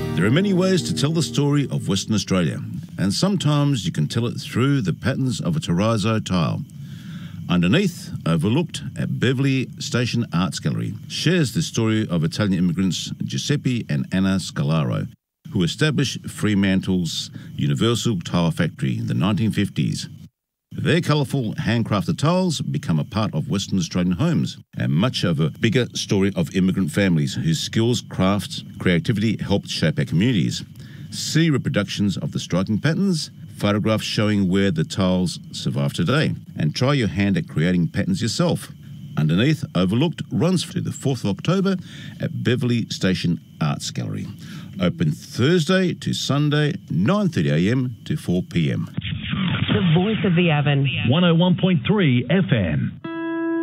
There are many ways to tell the story of Western Australia, and sometimes you can tell it through the patterns of a terrazzo tile. Underneath, overlooked at Beverley Station Arts Gallery, shares the story of Italian immigrants Giuseppe and Anna Scalaro, who established Fremantle's Universal Tile Factory in the 1950s. Their colourful handcrafted tiles become a part of Western Australian homes and much of a bigger story of immigrant families whose skills, crafts, creativity helped shape our communities. See reproductions of the striking patterns, photographs showing where the tiles survive today, and try your hand at creating patterns yourself. Underneath, Overlooked runs through the 4th of October at Beverley Station Arts Gallery. Open Thursday to Sunday, 9:30am to 4pm. The voice of the Avon. 101.3 FM.